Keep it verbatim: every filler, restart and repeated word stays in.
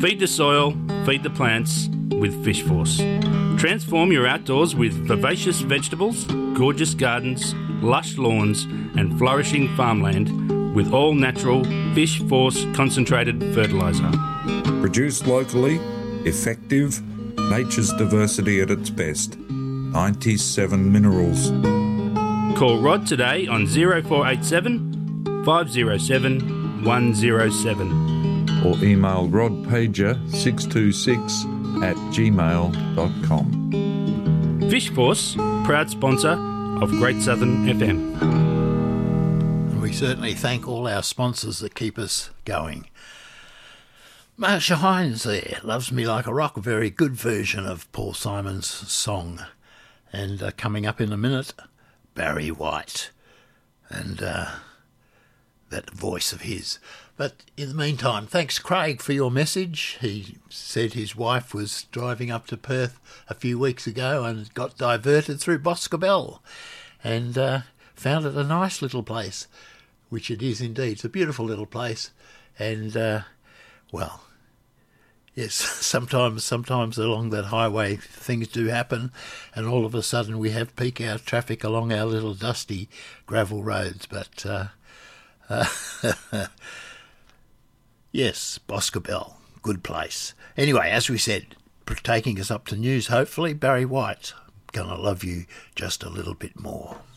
Feed the soil, feed the plants with Fish Force. Transform your outdoors with vivacious vegetables, gorgeous gardens, lush lawns and flourishing farmland with all natural Fish Force concentrated fertiliser. Produced locally, effective, nature's diversity at its best. ninety-seven Minerals. Call Rod today on zero four eight seven, five zero seven, one zero seven. Or email rodpager six two six at gmail dot com. Fish Force, proud sponsor of Great Southern F M. And we certainly thank all our sponsors that keep us going. Marsha Hines there, Loves Me Like a Rock, a very good version of Paul Simon's song. And uh, coming up in a minute, Barry White and uh, that voice of his. But in the meantime, thanks, Craig, for your message. He said his wife was driving up to Perth a few weeks ago and got diverted through Boscobel and uh, found it a nice little place, which it is indeed. It's a beautiful little place. And, uh, well, yes, sometimes sometimes along that highway things do happen, and all of a sudden we have peak hour traffic along our little dusty gravel roads. But, uh, uh, yes, Boscobel, good place. Anyway, as we said, taking us up to news, hopefully, Barry White, Gonna Love You Just a Little Bit More.